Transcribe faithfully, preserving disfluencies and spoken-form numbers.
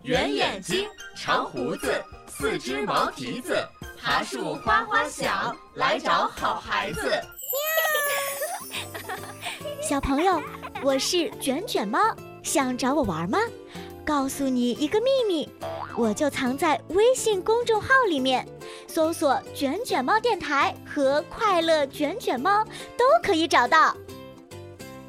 圆眼睛，长胡子，四只毛蹄子，爬树哗哗响，来找好孩子。 小朋友，我是卷卷猫，想找我玩吗？告诉你一个秘密，我就藏在微信公众号里面，搜索卷卷猫电台和快乐卷卷猫都可以找到。